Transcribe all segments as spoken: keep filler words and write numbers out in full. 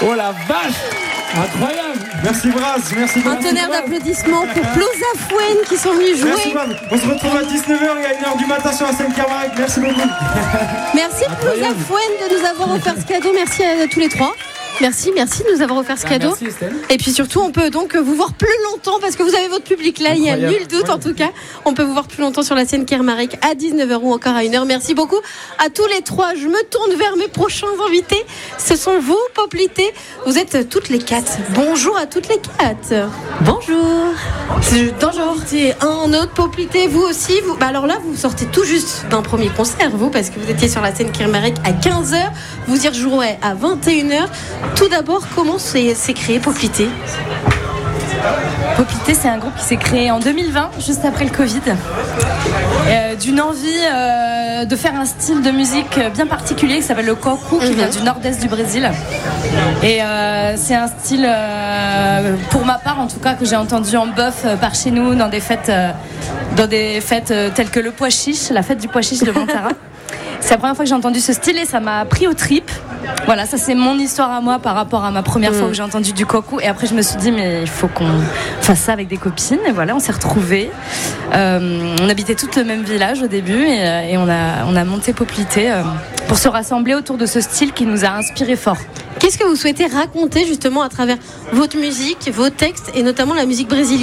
Oh la vache! Incroyable! Merci Braz, merci Un tonnerre d'applaudissements pour Plosa Fouenne qui sont venus jouer. Merci Braz. On se retrouve à dix-neuf heures et à une heure du matin sur la scène Kermarek. Merci beaucoup. Merci Plosa Fouenne de nous avoir offert ce cadeau. Merci à tous les trois. Merci, merci de nous avoir offert ce cadeau. Merci Estelle. Et puis surtout, on peut donc vous voir plus longtemps parce que vous avez votre public là, Incroyable. il n'y a nul doute en tout cas. On peut vous voir plus longtemps sur la scène Kermarek à dix-neuf heures ou encore à une heure. Merci beaucoup à tous les trois. Je me tourne vers mes prochains invités. Ce sont vous, Poplité. Vous êtes toutes les quatre. Bonjour à toutes les quatre. Bonjour. Bonjour. C'est un autre Poplité, vous aussi. Vous... Bah alors là, vous sortez tout juste d'un premier concert, vous, parce que vous étiez sur la scène Kermarek à quinze heures. Vous y rejouerez à vingt et une heures. Tout d'abord, comment s'est, s'est créé Poplité ? Poplité, c'est un groupe qui s'est créé en deux mille vingt, juste après le Covid, euh, d'une envie euh, de faire un style de musique bien particulier qui s'appelle le coco, qui vient du nord-est du Brésil. Et euh, c'est un style, euh, pour ma part en tout cas, que j'ai entendu en bœuf euh, par chez nous dans des fêtes, euh, dans des fêtes euh, telles que le pois chiche, la fête du pois chiche de Montara. C'est la première fois que j'ai entendu ce style et ça m'a pris aux tripes. Voilà, ça c'est mon histoire à moi par rapport à ma première mmh. fois où j'ai entendu du coco. Et après je me suis dit mais il faut qu'on fasse ça avec des copines. Et voilà, on s'est retrouvés. Euh, on habitait toutes le même village au début et, et on, a, on a monté Poplité euh, pour se rassembler autour de ce style qui nous a inspiré fort. Qu'est-ce que vous souhaitez raconter justement à travers votre musique, vos textes et notamment la musique brésilienne ?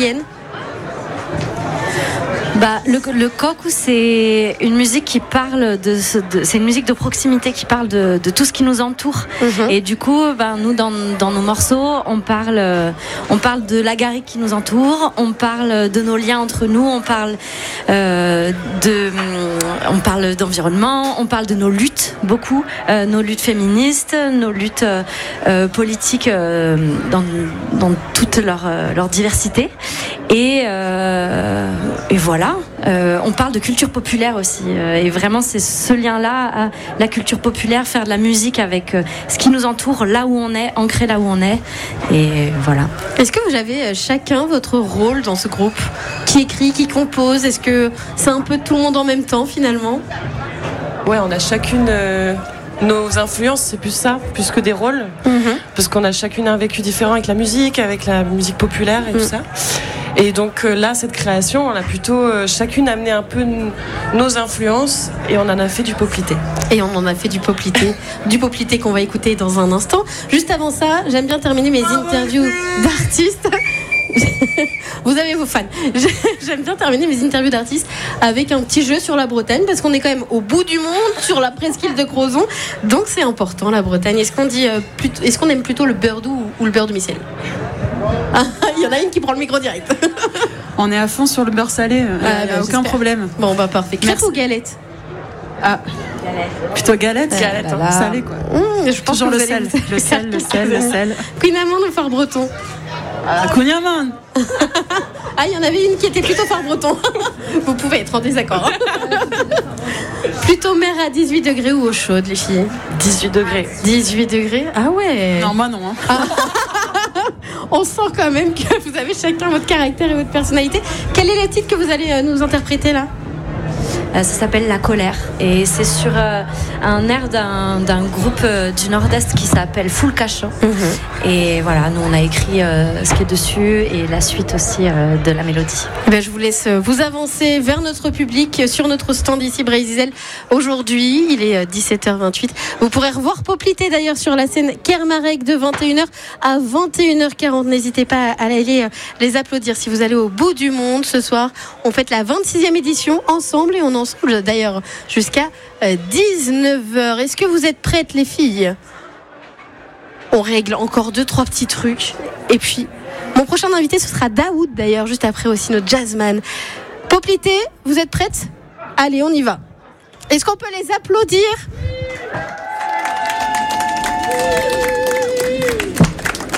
Bah, le, le coco, c'est une musique qui parle de, de c'est une musique de proximité qui parle de, de tout ce qui nous entoure. Mm-hmm. Et du coup, bah, nous dans, dans nos morceaux, on parle, on parle de la garrigue qui nous entoure, on parle de nos liens entre nous, on parle euh, de, on parle d'environnement, on parle de nos luttes beaucoup, euh, nos luttes féministes, nos luttes euh, politiques euh, dans, dans toute leur, leur diversité. Et, euh, et voilà. Euh, on parle de culture populaire aussi euh, et vraiment c'est ce lien-là à la culture populaire, faire de la musique avec euh, ce qui nous entoure, là où on est, ancré là où on est et voilà. Est-ce que vous avez chacun votre rôle dans ce groupe ? Qui écrit, qui compose ? Est-ce que c'est un peu tout le monde en même temps finalement ? Ouais, on a chacune euh, nos influences, c'est plus ça, plus que des rôles, mmh. parce qu'on a chacune un vécu différent avec la musique, avec la musique populaire et mmh. tout ça. Et donc euh, là, cette création, on a plutôt euh, chacune amené un peu n- nos influences et on en a fait du Poplité. Et on en a fait du Poplité, du Poplité qu'on va écouter dans un instant. Juste avant ça, j'aime bien terminer mes interviews d'artistes. Vous avez vos fans. J'aime bien terminer mes interviews d'artistes avec un petit jeu sur la Bretagne parce qu'on est quand même au bout du monde sur la presqu'île de Crozon. Donc c'est important la Bretagne. Est-ce qu'on dit, euh, plutôt, est-ce qu'on aime plutôt le beurre doux ou le beurre de micelle ? Ah, il y en a une qui prend le micro direct. On est à fond sur le beurre salé, il ah, n'y a bah, aucun j'espère. Problème. Bon bah parfait. Crêpe ou galette ? Ah, galette. Plutôt galette, euh, galette, là, là. Salé quoi. Mmh, je pense toujours que le sel. le sel, le sel, le sel. Queen Amande ou phare breton ? Ah, Queen Amande. Ah, il y en avait une qui était plutôt phare breton. Vous pouvez être en désaccord. Hein. Plutôt mer à dix-huit degrés ou eau chaude, les filles ? dix-huit degrés. dix-huit degrés ? Ah ouais. Non, moi non. Hein. Ah. On sent quand même que vous avez chacun votre caractère et votre personnalité. Quel est le titre que vous allez nous interpréter là ? Euh, ça s'appelle La Colère et c'est sur euh, un air d'un, d'un groupe euh, du Nord-Est qui s'appelle Full Cacho. Mm-hmm. Et voilà, nous on a écrit euh, ce qui est dessus et la suite aussi euh, de la mélodie. Ben, je vous laisse vous avancer vers notre public sur notre stand ici Brésil aujourd'hui. Il est dix-sept heures vingt-huit. Vous pourrez revoir Poplité d'ailleurs sur la scène Kermarek de vingt et une heures à vingt et une heures quarante. N'hésitez pas à aller les applaudir si vous allez au bout du monde ce soir. On fête la vingt-sixième édition ensemble et on en ensemble d'ailleurs jusqu'à dix-neuf heures. Est-ce que vous êtes prêtes les filles ? On règle encore deux trois petits trucs et puis mon prochain invité ce sera Daoud d'ailleurs juste après aussi notre jazzman. Poplité, vous êtes prêtes ? Allez, on y va. Est-ce qu'on peut les applaudir ?